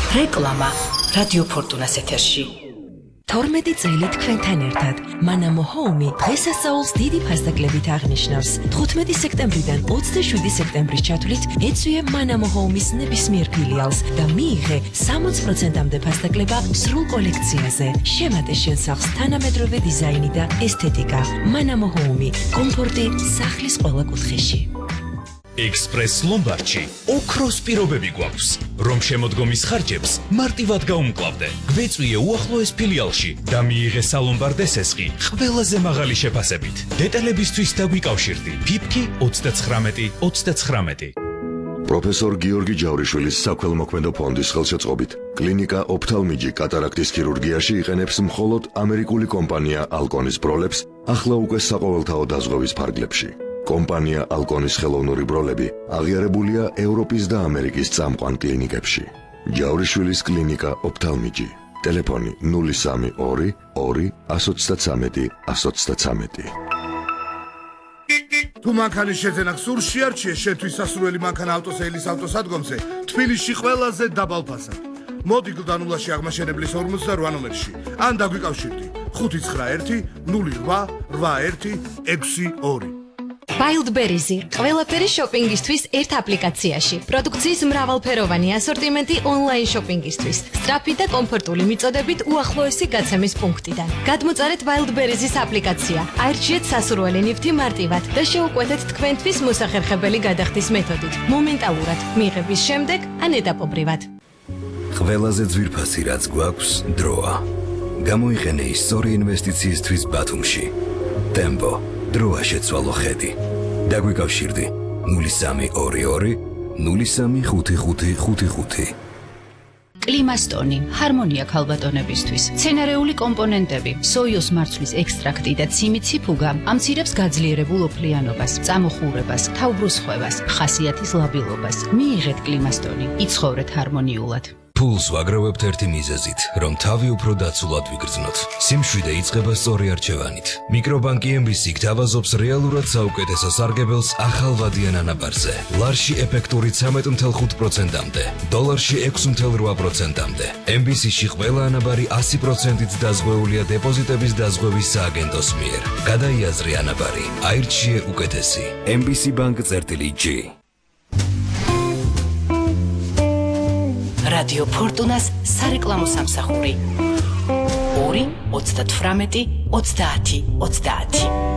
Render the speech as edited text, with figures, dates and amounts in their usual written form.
რეკლამა რადიო ფორტუნას ეთერში 12 წელი თქვენთან ერთად მანამო ჰოუმი დღესასწაულს დიდი ფასდაკლებით აღნიშნავს 15 სექტემბრიდან 27 სექტემბრის ჩათვლით ეწვიე მანამო ჰოუმის ნებისმიერ ფილიალს და მიიღე 60%-ამდე ფასდაკლება სრულ კოლექციაზე შემატე შენ სახლს თანამედროვე დიზაინი და ესთეტიკა მანამო ჰოუმი კომფორტი სახლის ყველა კუთხეში Express Lombardში ოქროს პირობები გვაქვს, რომ შემოდგომის ხარჯებს მარტივად გაუმკლავდე. გვეწვიე უახლოეს ფილიალში და მიიღე სალომბარდე სესხი ყველაზე მაღალი შეფასებით. დეტალებისთვის დაგვიკავშირდი. ფიფკი 39 პროფესორ გიორგი ჯავრიშვილის საქველმოქმედო ფონდის ხელშეწყობით კლინიკა ოფთალმიჯი კატარაქტის ქირურგიაში იყენებს მხოლოდ ამერიკული კომპანია ალკონის ბროლებს ახლა უკვე საყოველთაო დაზღვევის ფარგლებში. Კომპანია ალკონის ხელოვნური ბროლები აღიარებულია ევროპის და ამერიკის წამყვან კლინიკებში. ჯავრიშვილის კლინიკა ოფთალმიჯი. ტელეფონი 032 2 133. თუ მანქანის შეძენა გსურს შეარჩიე შეთვის სასურველი მანქანა ავტოსეილის ავტოსადგომზე თბილისში ყველაზე დაბალ ფასად. მოდი გლდანულაში აღმაშენებლის 48 ნომერში ან დაგვიკავშირდი 591 08 8162. Wildberries ყველაფერი შოპინგისთვის ერთ აპლიკაციაში. პროდუქციის მრავალფეროვანი ასორტიმენტი ონლაინ შოპინგისთვის. სწრაფი და კომფორტული მიწოდებით უახლოესი გაცემის პუნქტიდან. გადმოწარეთ Wildberries-ის აპლიკაცია. აირჩიეთ სასურველი ნივთი მარტივად და შეუკვეთეთ თქვენთვის მოსახერხებელი გადახდის მეთოდით. მომენტალურად მიღების შემდეგ ან ეტაპობრივად. ყველაზე ძვირფასი რაც გვაქვს დროა. გამოიყენე ის სწორი ინვესტიციისთვის ბათუმში. Tempo დროა შეცვალო ხედი. დაგვიკავშირდი 0322 035555. კლიმასტონი, ჰარმონია ქალბატონებისთვის. მცენარეული კომპონენტები, სოიოს მარცვლის ექსტრაქტი და ციმიციფუგა ამცირებს გაძლიერებულ ოფლიანობას, წამოხურებას, თავბრუსხვევას, ხასიათის ლაბილობას. მიიღეთ კლიმასტონი, იცხოვრეთ ჰარმონიულად. Pulls ვაგროვებთ ერთი მიზეზით, რომ თავი უფრო დაცულად ვიგრძნოთ. სიმშვიდე იწყება სწორი არჩევანით. მიკრობანკი MBC გთავაზობს რეალურად საუკეთესო სარგებელს ახალ ვადიან ანაბარზე. ლარში ეფექტური 13.5%-მდე, დოლარში 6.8%-მდე. MBC-ში ყველა ანაბარი 100%-ით დაზღვეულია დეპოზიტების დაზღვევის სააგენტოს მიერ. გადაიაზრე ანაბარი, აირჩიე უკეთესი. MBC Bank-G. რადიო ფორტუნას სარეკლამო სამსახური 2 39 30 30